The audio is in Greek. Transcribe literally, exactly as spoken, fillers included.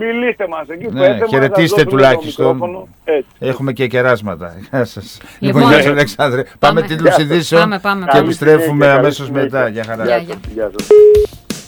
Μιλήστε μας εκεί, Ναι, πέστε μας, χαιρετίστε τουλάχιστον. Έχουμε και κεράσματα. Γεια σας. Λοιπόν, Λοιπόν, γεια σας Αλεξάνδρε. Πάμε τίτλους ειδήσεων Πάμε, πάμε, και πάμε. επιστρέφουμε Καλή αμέσως συνέχεια. μετά. Γεια χαρά. Γεια, γεια. Γεια σας.